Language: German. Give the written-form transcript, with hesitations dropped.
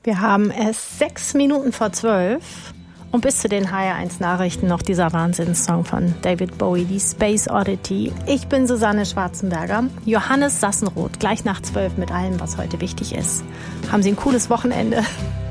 Wir haben es 6 Minuten vor 12 und bis zu den HR1-Nachrichten noch dieser Wahnsinnssong von David Bowie, die Space Oddity. Ich bin Susanne Schwarzenberger, Johannes Sassenroth, gleich nach 12 mit allem, was heute wichtig ist. Haben Sie ein cooles Wochenende.